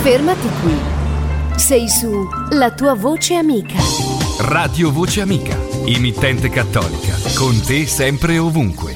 Fermati qui. Sei su La tua voce amica. Radio Voce Amica, emittente cattolica, con te sempre e ovunque.